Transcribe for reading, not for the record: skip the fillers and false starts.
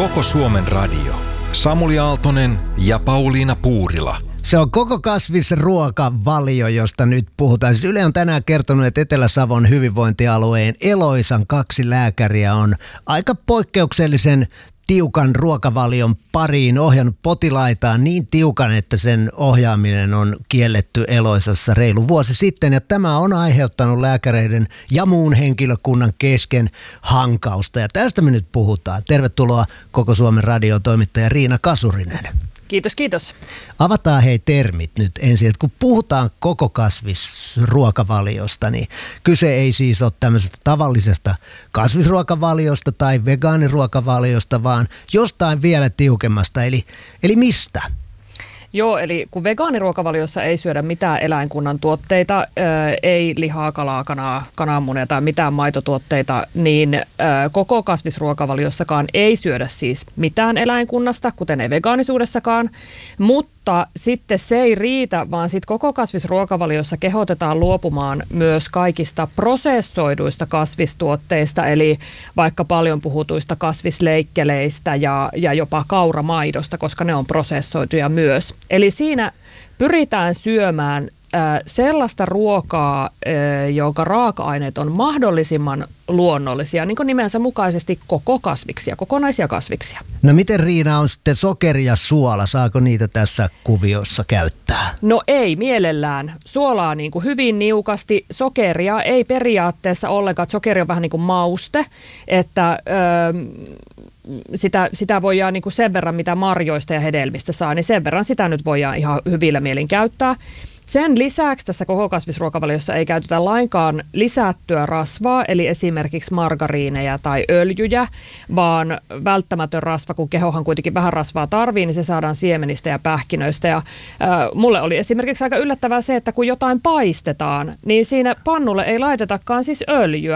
Koko Suomen radio. Samuli Aaltonen ja Pauliina Puurila. Se on koko kasvisruokavalio, josta nyt puhutaan. Siis Yle on tänään kertonut, että Etelä-Savon hyvinvointialueen Eloisan 2 lääkäriä on aika poikkeuksellisen tiukan ruokavalion pariin ohjannut potilaitaan niin tiukan, että sen ohjaaminen on kielletty Eloisassa reilu vuosi sitten. Ja tämä on aiheuttanut lääkäreiden ja muun henkilökunnan kesken hankausta. Ja tästä me nyt puhutaan. Tervetuloa Koko Suomen radion toimittaja Riina Kasurinen. Kiitos, kiitos. Avataan termit nyt ensin, että kun puhutaan koko kasvisruokavaliosta, niin kyse ei siis ole tämmöisestä tavallisesta kasvisruokavaliosta tai vegaaniruokavaliosta, vaan jostain vielä tiukemmasta, eli mistä? Joo, eli kun vegaaniruokavaliossa ei syödä mitään eläinkunnan tuotteita, ei lihaa, kalaa, kananmunia tai mitään maitotuotteita, niin koko kasvisruokavaliossakaan ei syödä siis mitään eläinkunnasta, kuten ei vegaanisuudessakaan, mutta sitten se ei riitä, vaan sitten koko kasvisruokavaliossa kehotetaan luopumaan myös kaikista prosessoiduista kasvistuotteista, eli vaikka paljon puhutuista kasvisleikkeleistä ja jopa kauramaidosta, koska ne on prosessoituja myös. Eli siinä pyritään syömään sellaista ruokaa, jonka raaka-aineet on mahdollisimman luonnollisia, niin kuin nimensä mukaisesti koko kasviksia, kokonaisia kasviksia. No miten Riina on sitten sokeri ja suola? Saako niitä tässä kuviossa käyttää? No ei mielellään. Suolaa niin kuin hyvin niukasti, sokeria ei periaatteessa ollenkaan. Sokeri on vähän niin kuin mauste, että sitä voidaan niin kuin sen verran, mitä marjoista ja hedelmistä saa, niin sen verran sitä nyt voidaan ihan hyvillä mielin käyttää. Sen lisäksi tässä koko kasvisruokavaliossa ei käytetä lainkaan lisättyä rasvaa, eli esimerkiksi margariineja tai öljyjä, vaan välttämätön rasva, kun kehohan kuitenkin vähän rasvaa tarvii, niin se saadaan siemenistä ja pähkinöistä. Ja mulle oli esimerkiksi aika yllättävää se, että kun jotain paistetaan, niin siinä pannulle ei laitetakaan siis öljyä.